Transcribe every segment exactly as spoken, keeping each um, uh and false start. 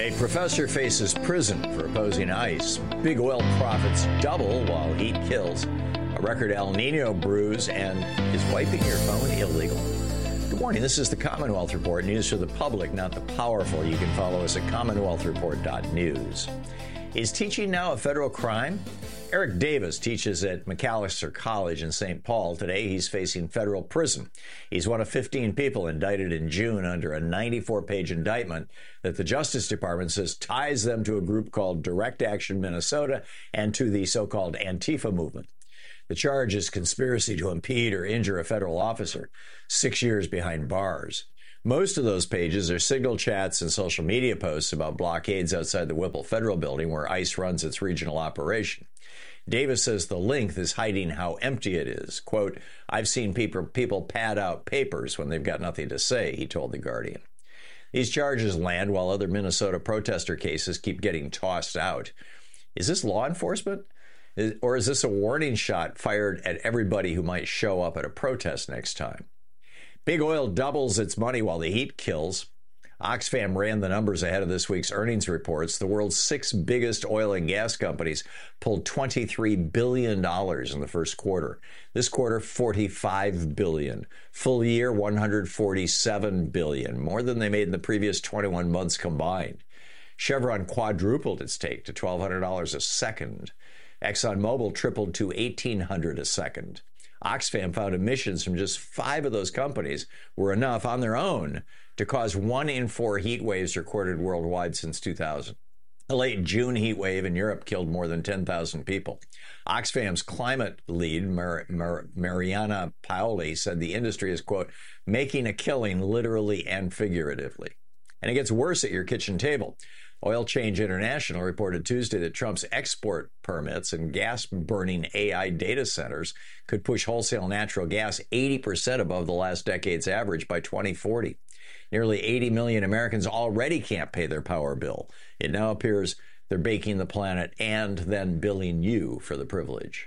A professor faces prison for opposing ICE. Big oil profits double while heat kills. A record El Nino brews, and is wiping your phone illegal? Good morning. This is the Commonwealth Report. News for the public, not the powerful. You can follow us at commonwealth report dot news. Is teaching now a federal crime? Eric Davis teaches at Macalester College in Saint Paul. Today, he's facing federal prison. He's one of fifteen people indicted in June under a ninety-four page indictment that the Justice Department says ties them to a group called Direct Action Minnesota and to the so-called Antifa movement. The charge is conspiracy to impede or injure a federal officer, six years behind bars. Most of those pages are signal chats and social media posts about blockades outside the Whipple Federal Building where ICE runs its regional operation. Davis says the length is hiding how empty it is. Quote, I've seen people, people pad out papers when they've got nothing to say, he told The Guardian. These charges land while other Minnesota protester cases keep getting tossed out. Is this law enforcement? Is, or is this a warning shot fired at everybody who might show up at a protest next time? Big oil doubles its money while the heat kills. Oxfam ran the numbers ahead of this week's earnings reports. The world's six biggest oil and gas companies pulled twenty-three billion dollars in the first quarter. This quarter, forty-five billion dollars. Full year, one hundred forty-seven billion dollars, more than they made in the previous twenty-one months combined. Chevron quadrupled its take to twelve hundred dollars a second. ExxonMobil tripled to eighteen hundred dollars a second. Oxfam found emissions from just five of those companies were enough on their own to cause one in four heat waves recorded worldwide since two thousand. A late June heat wave in Europe killed more than ten thousand people. Oxfam's climate lead, Mar- Mar- Mariana Paoli, said the industry is, quote, making a killing literally and figuratively. And it gets worse at your kitchen table. Oil Change International reported Tuesday that Trump's export permits and gas-burning A I data centers could push wholesale natural gas eighty percent above the last decade's average by twenty forty. Nearly eighty million Americans already can't pay their power bill. It now appears they're baking the planet and then billing you for the privilege.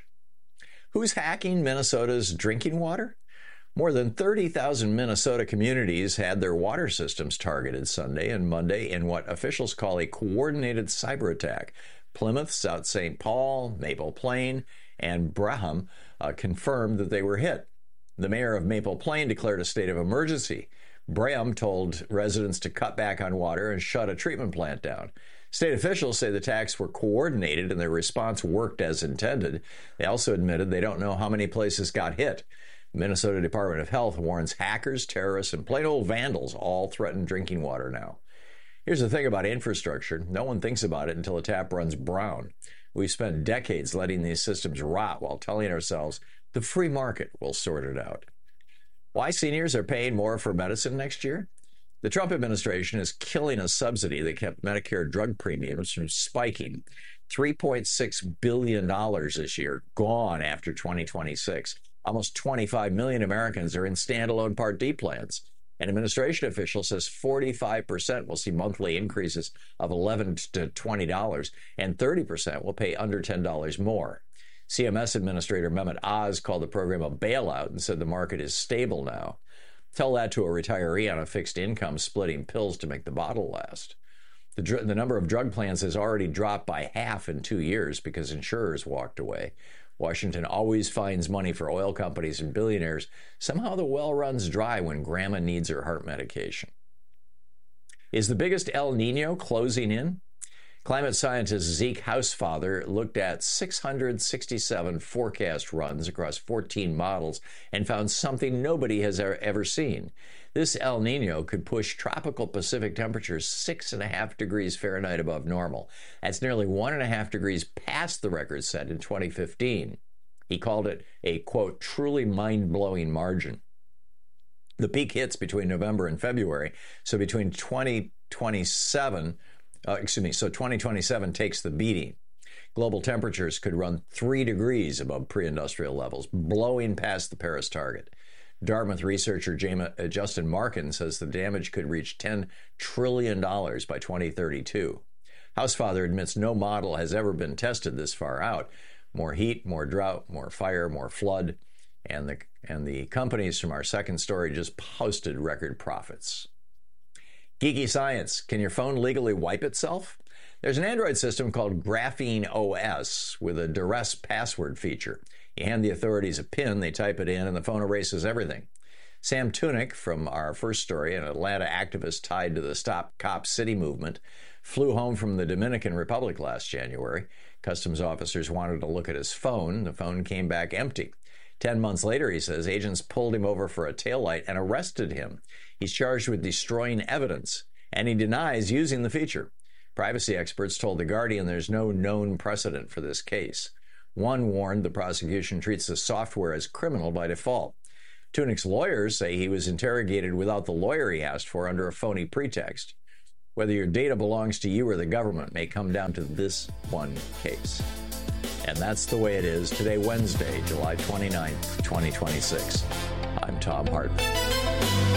Who's hacking Minnesota's drinking water? More than thirty thousand Minnesota communities had their water systems targeted Sunday and Monday in what officials call a coordinated cyber attack. Plymouth, South Saint Paul, Maple Plain, and Braham uh, confirmed that they were hit. The mayor of Maple Plain declared a state of emergency. Braham told residents to cut back on water and shut a treatment plant down. State officials say the attacks were coordinated and their response worked as intended. They also admitted they don't know how many places got hit. Minnesota Department of Health warns hackers, terrorists, and plain old vandals all threaten drinking water now. Here's the thing about infrastructure. No one thinks about it until a tap runs brown. We've spent decades letting these systems rot while telling ourselves the free market will sort it out. Why seniors are paying more for medicine next year? The Trump administration is killing a subsidy that kept Medicare drug premiums from spiking. three point six billion dollars this year, gone after twenty twenty-six. Almost twenty-five million Americans are in standalone Part D plans. An administration official says forty-five percent will see monthly increases of eleven to twenty dollars, and thirty percent will pay under ten dollars more. C M S Administrator Mehmet Oz called the program a bailout and said the market is stable now. Tell that to a retiree on a fixed income splitting pills to make the bottle last. The, dr- the number of drug plans has already dropped by half in two years because insurers walked away. Washington always finds money for oil companies and billionaires. Somehow the well runs dry when Grandma needs her heart medication. Is the biggest El Nino closing in? Climate scientist Zeke Housefather looked at six hundred sixty-seven forecast runs across fourteen models and found something nobody has ever seen. This El Nino could push tropical Pacific temperatures six and a half degrees Fahrenheit above normal. That's nearly one and a half degrees past the record set in twenty fifteen. He called it a, quote, truly mind-blowing margin. The peak hits between November and February, so between twenty twenty-seven, uh, excuse me, so twenty twenty-seven takes the beating. Global temperatures could run three degrees above pre-industrial levels, blowing past the Paris target. Dartmouth researcher James, uh, Justin Markin says the damage could reach ten trillion dollars by twenty thirty-two. Housefather admits no model has ever been tested this far out. More heat, more drought, more fire, more flood, and the, and the companies from our second story just posted record profits. Geeky science. Can your phone legally wipe itself? There's an Android system called Graphene O S with a duress password feature. You hand the authorities a PIN, they type it in, and the phone erases everything. Sam Tunick, from our first story, an Atlanta activist tied to the Stop Cop City movement, flew home from the Dominican Republic last January. Customs officers wanted to look at his phone. The phone came back empty. Ten months later, he says, agents pulled him over for a taillight and arrested him. He's charged with destroying evidence, and he denies using the feature. Privacy experts told The Guardian there's no known precedent for this case. One warned the prosecution treats the software as criminal by default. Tunick's lawyers say he was interrogated without the lawyer he asked for under a phony pretext. Whether your data belongs to you or the government may come down to this one case. And that's the way it is today, Wednesday, July twenty-ninth, twenty twenty-six. I'm Thom Hartmann.